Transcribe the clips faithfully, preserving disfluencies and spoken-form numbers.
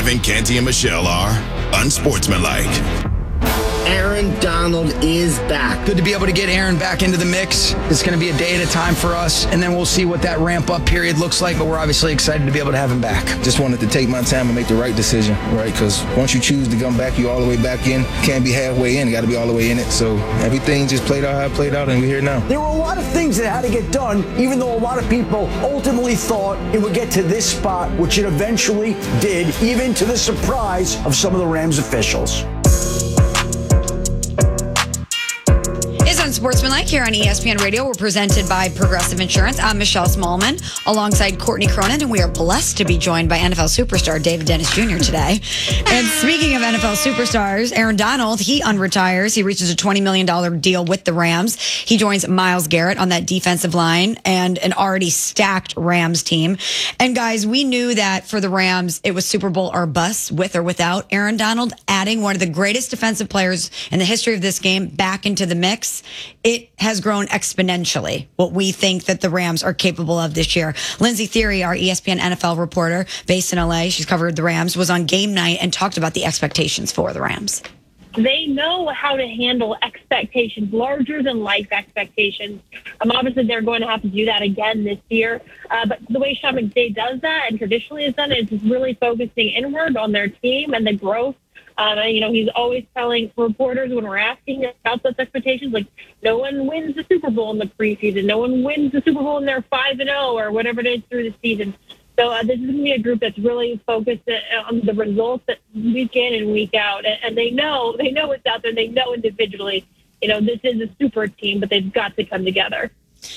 Kevin, Canty, and Michelle are unsportsmanlike. Aaron Donald is back. Good to be able to get Aaron back into the mix. It's going to be a day at a time for us, and then we'll see what that ramp-up period looks like, but we're obviously excited to be able to have him back. Just wanted to take my time and make the right decision, right? Because once you choose to come back, you all the way back in. Can't be halfway in. You got to be all the way in it. So everything just played out how it played out, and we're here now. There were a lot of things that had to get done, even though a lot of people ultimately thought it would get to this spot, which it eventually did, even to the surprise of some of the Rams officials. Unsportsmanlike here on E S P N Radio. We're presented by Progressive Insurance. I'm Michelle Smallman alongside Courtney Cronin, and we are blessed to be joined by N F L superstar David Dennis Junior today. And speaking of N F L superstars, Aaron Donald, he unretires. He reaches a twenty million dollars deal with the Rams. He joins Myles Garrett on that defensive line and an already stacked Rams team. And guys, we knew that for the Rams, it was Super Bowl or bust with or without Aaron Donald, adding one of the greatest defensive players in the history of this game back into the mix. It has grown exponentially, what we think that the Rams are capable of this year. Lindsey Thiry, our E S P N N F L reporter based in L A, she's covered the Rams, was on game night and talked about the expectations for the Rams. They know how to handle expectations, larger than life expectations. Um, obviously, they're going to have to do that again this year. Uh, but the way Sean McVay does that and traditionally has done it is really focusing inward on their team and the growth. Um, you know, he's always telling reporters when we're asking about those expectations, like, no one wins the Super Bowl in the preseason. No one wins the Super Bowl and they're five and oh or whatever it is through the season. So uh, this is going to be a group that's really focused on the results that week in and week out. And, and they know, they know what's out there. They know individually, you know, this is a super team, but they've got to come together.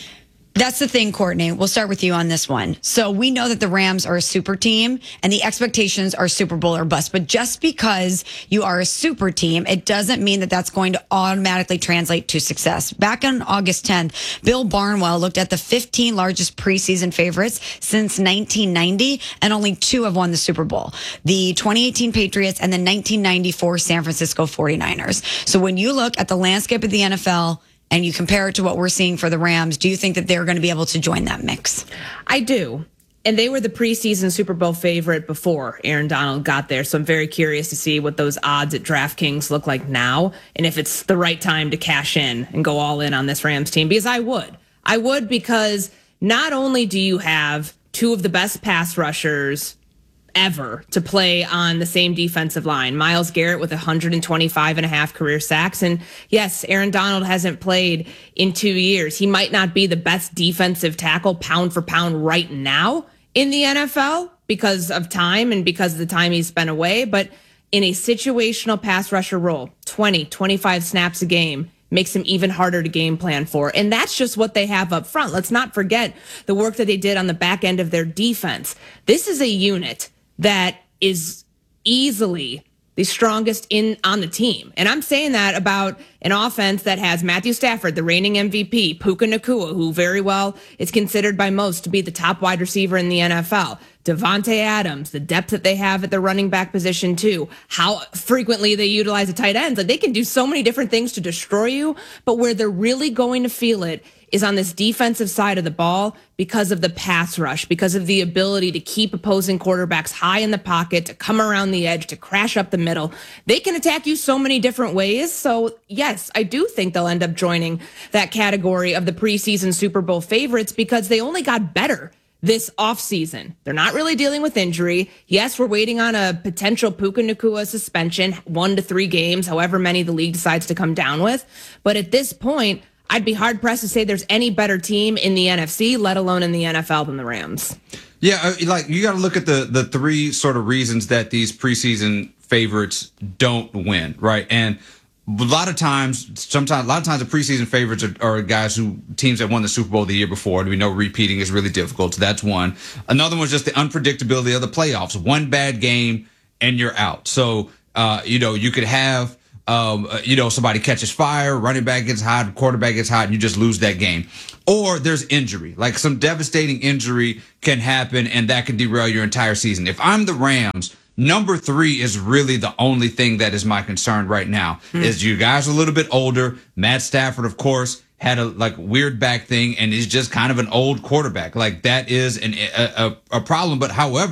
That's the thing, Courtney. We'll start with you on this one. So we know that the Rams are a super team and the expectations are Super Bowl or bust. But just because you are a super team, it doesn't mean that that's going to automatically translate to success. Back on August tenth, Bill Barnwell looked at the fifteen largest preseason favorites since nineteen ninety, and only two have won the Super Bowl. The twenty eighteen Patriots and the nineteen ninety-four San Francisco forty-niners. So when you look at the landscape of the N F L, and you compare it to what we're seeing for the Rams, do you think that they're going to be able to join that mix? I do. And they were the preseason Super Bowl favorite before Aaron Donald got there. So I'm very curious to see what those odds at DraftKings look like now and if it's the right time to cash in and go all in on this Rams team. Because I would. I would because not only do you have two of the best pass rushers ever to play on the same defensive line. Myles Garrett with one hundred twenty-five and a half career sacks. And yes, Aaron Donald hasn't played in two years. He might not be the best defensive tackle pound for pound right now in the N F L because of time and because of the time he's spent away. But in a situational pass rusher role, twenty, twenty-five snaps a game, makes him even harder to game plan for. And that's just what they have up front. Let's not forget the work that they did on the back end of their defense. This is a unit that is easily the strongest in on the team. And I'm saying that about an offense that has Matthew Stafford, the reigning M V P, Puka Nacua, who very well is considered by most to be the top wide receiver in the N F L. Devontae Adams, the depth that they have at the running back position too, how frequently they utilize the tight ends. Like, they can do so many different things to destroy you, but where they're really going to feel it is on this defensive side of the ball because of the pass rush, because of the ability to keep opposing quarterbacks high in the pocket, to come around the edge, to crash up the middle. They can attack you so many different ways. So yes, I do think they'll end up joining that category of the preseason Super Bowl favorites because they only got better this offseason. They're not really dealing with injury. Yes, we're waiting on a potential Puka Nacua suspension, one to three games, however many the league decides to come down with. But at this point, I'd be hard pressed to say there's any better team in the N F C, let alone in the N F L, than the Rams. Yeah, like, you got to look at the the three sort of reasons that these preseason favorites don't win, right? And a lot of times, sometimes, a lot of times, the preseason favorites are, are guys who teams that won the Super Bowl the year before. And we know repeating is really difficult. So that's one. Another one's just the unpredictability of the playoffs. One bad game and you're out. So, uh, you know, you could have. Um, you know, somebody catches fire, running back gets hot, quarterback gets hot, and you just lose that game. Or there's injury, like some devastating injury can happen, and that can derail your entire season. If I'm the Rams, number three is really the only thing that is my concern right now. Mm. Is you guys are a little bit older. Matt Stafford, of course, had a like weird back thing, and is just kind of an old quarterback. Like, that is an, a, a, a problem. But however,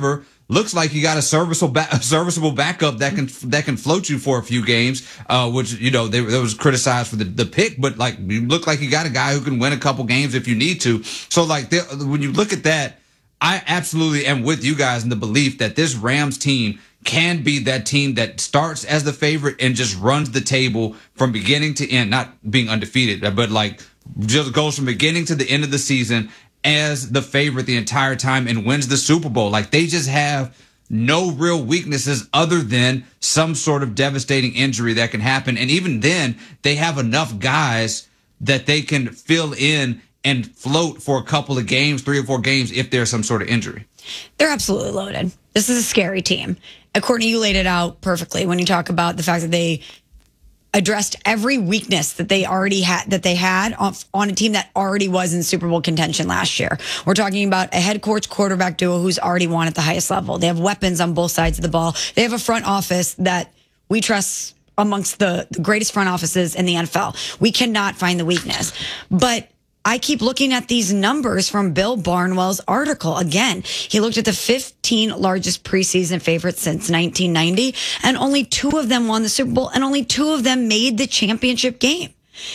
looks like you got a serviceable ba- a serviceable backup that can that can float you for a few games, uh, which, you know, they, they was criticized for the, the pick, but like you look like you got a guy who can win a couple games if you need to. So like when you look at that, I absolutely am with you guys in the belief that this Rams team can be that team that starts as the favorite and just runs the table from beginning to end, not being undefeated, but like just goes from beginning to the end of the season as the favorite the entire time and wins the Super Bowl. Like they just have no real weaknesses other than some sort of devastating injury that can happen. And even then, they have enough guys that they can fill in and float for a couple of games, three or four games, if there's some sort of injury. They're absolutely loaded. This is a scary team. And Courtney, you laid it out perfectly when you talk about the fact that they addressed every weakness that they already had, that they had on, on a team that already was in Super Bowl contention last year. We're talking about a head coach quarterback duo who's already won at the highest level. They have weapons on both sides of the ball. They have a front office that we trust amongst the, the greatest front offices in the N F L. We cannot find the weakness. But I keep looking at these numbers from Bill Barnwell's article. Again, he looked at the fifteen largest preseason favorites since nineteen ninety, and only two of them won the Super Bowl, and only two of them made the championship game.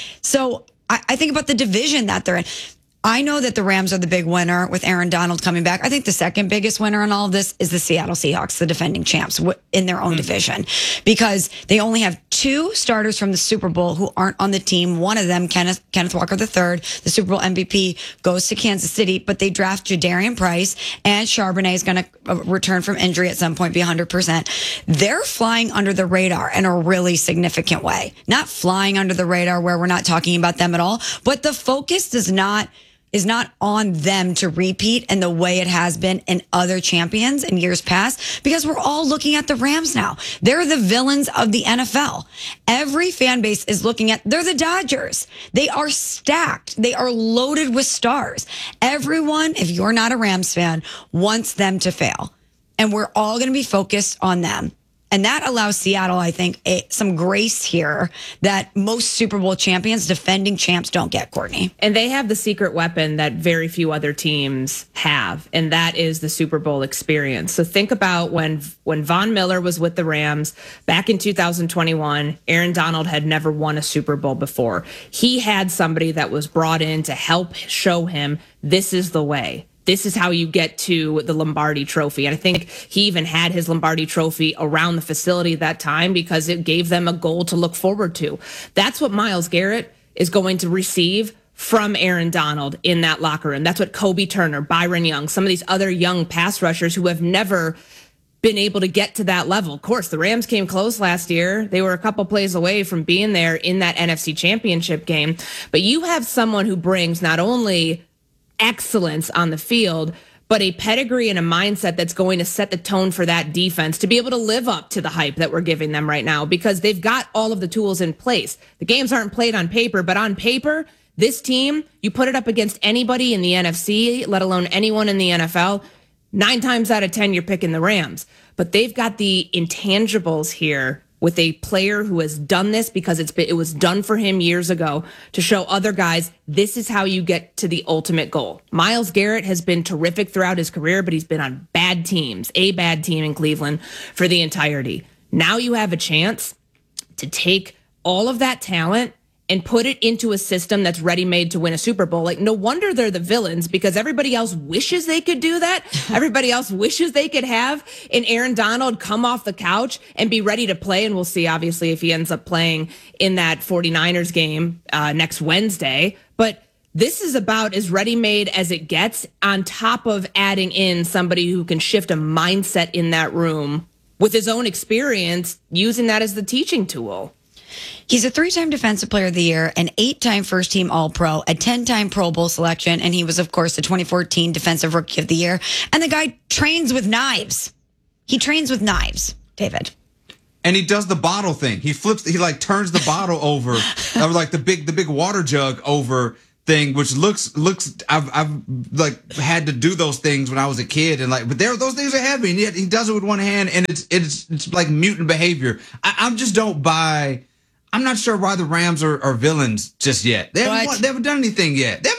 So I, I think about the division that they're in. I know that the Rams are the big winner with Aaron Donald coming back. I think the second biggest winner in all of this is the Seattle Seahawks, the defending champs in their own mm. division, because they only have two starters from the Super Bowl who aren't on the team. One of them, Kenneth, Kenneth Walker the third, the Super Bowl M V P, goes to Kansas City, but they draft Jadarian Price, and Charbonnet is going to return from injury at some point, be one hundred percent. They're flying under the radar in a really significant way. Not flying under the radar where we're not talking about them at all, but the focus does not is not on them to repeat in the way it has been in other champions in years past, because we're all looking at the Rams now. They're the villains of the N F L. Every fan base is looking at, they're the Dodgers. They are stacked. They are loaded with stars. Everyone, if you're not a Rams fan, wants them to fail. And we're all going to be focused on them. And that allows Seattle, I think, a, some grace here that most Super Bowl champions, defending champs, don't get, Courtney. And they have the secret weapon that very few other teams have, and that is the Super Bowl experience. So think about when when Von Miller was with the Rams back in two thousand twenty-one, Aaron Donald had never won a Super Bowl before. He had somebody that was brought in to help show him this is the way. This is how you get to the Lombardi Trophy. And I think he even had his Lombardi Trophy around the facility at that time because it gave them a goal to look forward to. That's what Myles Garrett is going to receive from Aaron Donald in that locker room. That's what Kobe Turner, Byron Young, some of these other young pass rushers who have never been able to get to that level. Of course, the Rams came close last year. They were a couple plays away from being there in that N F C Championship game. But you have someone who brings not only excellence on the field, but a pedigree and a mindset that's going to set the tone for that defense to be able to live up to the hype that we're giving them right now, because they've got all of the tools in place. The games aren't played on paper, but on paper, this team, you put it up against anybody in the N F C, let alone anyone in the N F L, nine times out of ten, you're picking the Rams. But they've got the intangibles here with a player who has done this because it's been, it was done for him years ago to show other guys this is how you get to the ultimate goal. Myles Garrett has been terrific throughout his career, but he's been on bad teams, a bad team in Cleveland for the entirety. Now you have a chance to take all of that talent and put it into a system that's ready-made to win a Super Bowl. Like, no wonder they're the villains, because everybody else wishes they could do that. Everybody else wishes they could have an Aaron Donald come off the couch and be ready to play. And we'll see, obviously, if he ends up playing in that forty-niners game uh, next Wednesday. But this is about as ready-made as it gets, on top of adding in somebody who can shift a mindset in that room with his own experience, using that as the teaching tool. He's a three-time Defensive Player of the Year, an eight-time first-team All-Pro, a ten-time Pro Bowl selection, and he was, of course, the twenty fourteen Defensive Rookie of the Year. And the guy trains with knives. He trains with knives, David. And he does the bottle thing. He flips, he like turns the bottle over, or like the big, the big water jug over thing, which looks, looks, I've, I've like had to do those things when I was a kid, and like, but there, those things are heavy, and yet he does it with one hand, and it's, it's, it's like mutant behavior. I, I just don't buy. I'm not sure why the Rams are, are villains just yet. They haven't, won, they haven't done anything yet. They haven't done anything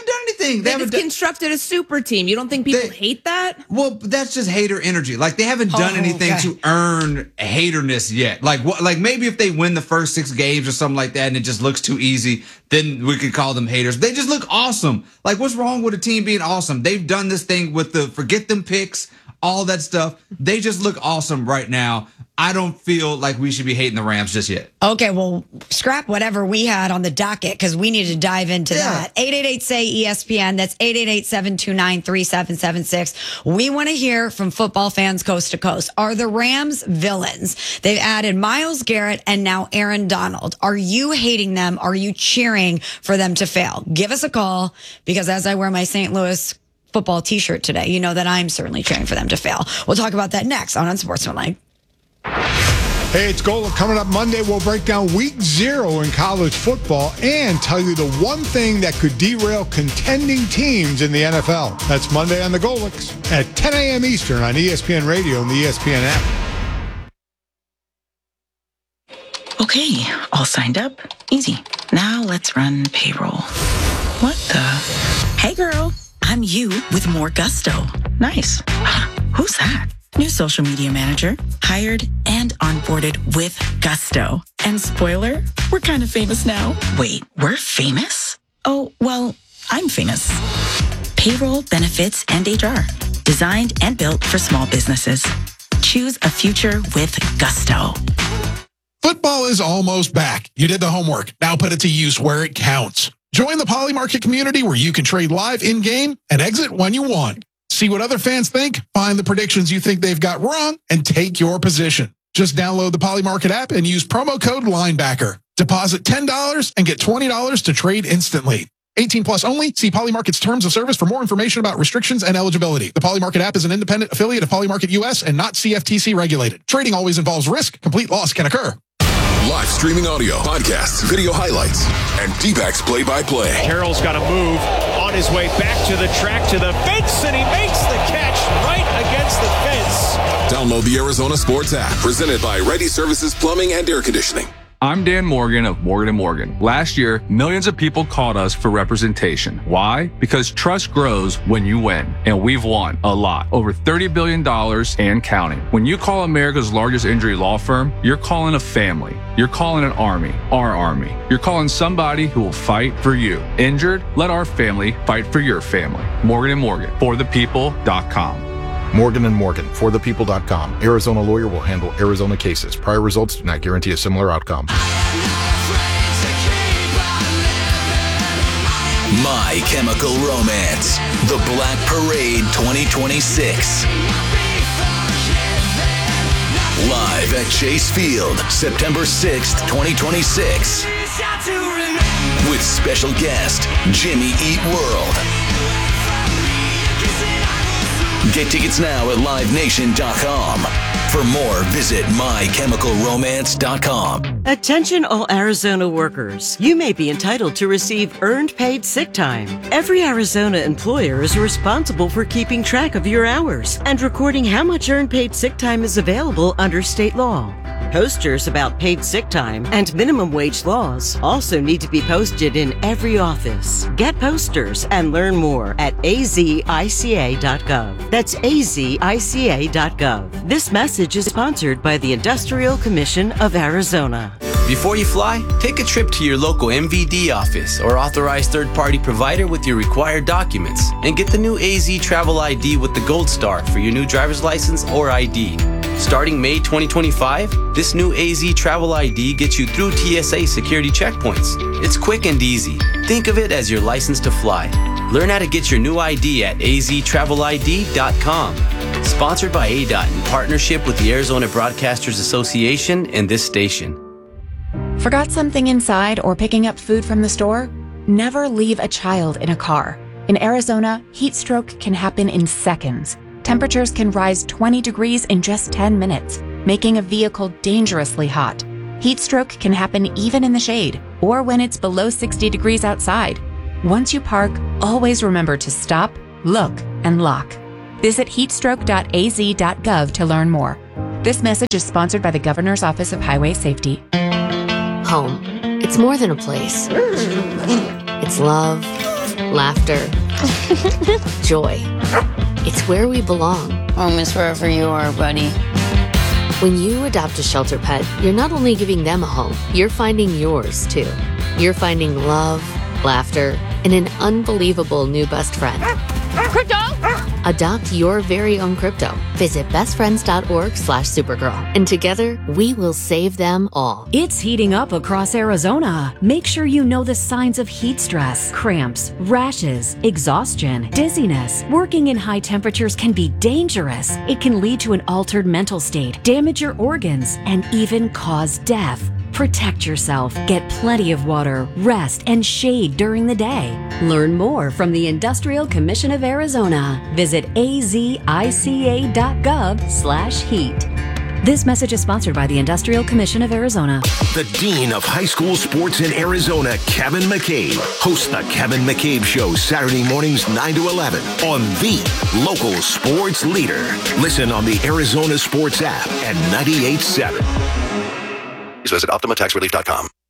anything. They They've haven't done, constructed a super team. You don't think people They- hate that? well, that's just hater energy. Like they haven't done Oh, anything okay. to earn haterness yet. Like what? Like maybe if they win the first six games or something like that, and it just looks too easy, then we could call them haters. They just look awesome. Like what's wrong with a team being awesome? They've done this thing with the forget them picks, all that stuff. They just look awesome right now. I don't feel like we should be hating the Rams just yet. Okay, well, scrap whatever we had on the docket because we need to dive into Yeah. that. eight eight eight, S A Y, E S P N. That's eight eight eight, seven two nine, three seven seven six. We want to hear from football fans coast to coast. Are the Rams villains? They've added Myles Garrett and now Aaron Donald. Are you hating them? Are you cheering for them to fail? Give us a call because as I wear my Saint Louis football t-shirt today, you know that I'm certainly cheering for them to fail. We'll talk about that next on Unsportsmanlike. Hey, it's Gola. Coming up Monday, we'll break down week zero in college football and tell you the one thing that could derail contending teams in the N F L. That's Monday on the Golix at ten a.m. Eastern on E S P N Radio and the E S P N app. Okay, all signed up. Easy. Now let's run payroll. What the? Hey girl, I'm you with more gusto. Nice. Who's that? New social media manager, hired and onboarded with gusto. And spoiler, we're kind of famous now. Wait, we're famous? Oh, well, I'm famous. Payroll, benefits, and H R. Designed and built for small businesses. Choose a future with gusto. Football is almost back. You did the homework. Now put it to use where it counts. Join the Poly Market community where you can trade live in-game and exit when you want. See what other fans think, find the predictions you think they've got wrong, and take your position. Just download the Poly Market app and use promo code Linebacker. Deposit ten dollars and get twenty dollars to trade instantly. eighteen plus only. See Poly Market's terms of service for more information about restrictions and eligibility. The Poly Market app is an independent affiliate of Poly Market U S and not C F T C regulated. Trading always involves risk. Complete loss can occur. Live streaming audio, podcasts, video highlights, and D-backs play-by-play. Carroll's got to move on his way back to the track to the fence, and he makes the catch right against the fence. Download the Arizona Sports app, presented by Ready Services Plumbing and Air Conditioning. I'm Dan Morgan of Morgan and Morgan. Last year, millions of people called us for representation. Why? Because trust grows when you win. And we've won a lot. Over thirty billion dollars and counting. When you call America's largest injury law firm, you're calling a family. You're calling an army. Our army. You're calling somebody who will fight for you. Injured? Let our family fight for your family. Morgan and Morgan. For the people dot com. Morgan and Morgan, for the people dot com. Arizona lawyer will handle Arizona cases. Prior results do not guarantee a similar outcome. My Chemical Romance, The Black Parade twenty twenty-six. Live at Chase Field, September sixth, twenty twenty-six. With special guest, Jimmy Eat World. Get tickets now at live nation dot com. For more, visit my chemical romance dot com. Attention all Arizona workers. You may be entitled to receive earned paid sick time. Every Arizona employer is responsible for keeping track of your hours and recording how much earned paid sick time is available under state law. Posters about paid sick time and minimum wage laws also need to be posted in every office. Get posters and learn more at a z i c a dot gov. That's a z i c a dot gov. This message is sponsored by the Industrial Commission of Arizona. Before you fly, take a trip to your local M V D office or authorized third-party provider with your required documents and get the new A Z Travel I D with the Gold Star for your new driver's license or I D. Starting May twenty twenty-five, this new A Z Travel I D gets you through T S A security checkpoints. It's quick and easy. Think of it as your license to fly. Learn how to get your new I D at a z travel i d dot com. Sponsored by A D O T in partnership with the Arizona Broadcasters Association and this station. Forgot something inside or picking up food from the store? Never leave a child in a car. In Arizona, heat stroke can happen in seconds. Temperatures can rise twenty degrees in just ten minutes, making a vehicle dangerously hot. Heat stroke can happen even in the shade or when it's below sixty degrees outside. Once you park, always remember to stop, look, and lock. Visit heat stroke dot a z dot gov to learn more. This message is sponsored by the Governor's Office of Highway Safety. Home. It's more than a place. It's love, laughter, Joy. It's where we belong. Home is wherever you are, buddy. When you adopt a shelter pet, you're not only giving them a home, you're finding yours too. You're finding love, laughter, and an unbelievable new best friend. Crypto! Adopt your very own crypto. Visit bestfriends.org slash supergirl. And together, we will save them all. It's heating up across Arizona. Make sure you know the signs of heat stress, cramps, rashes, exhaustion, dizziness. Working in high temperatures can be dangerous. It can lead to an altered mental state, damage your organs, and even cause death. Protect yourself, get plenty of water, rest, and shade during the day. Learn more from the Industrial Commission of Arizona. Visit azica.gov slash heat. This message is sponsored by the Industrial Commission of Arizona. The Dean of High School Sports in Arizona, Kevin McCabe, hosts the Kevin McCabe Show Saturday mornings nine to eleven on the local sports leader. Listen on the Arizona Sports app and ninety-eight point seven. Visit Optima Tax Relief dot com.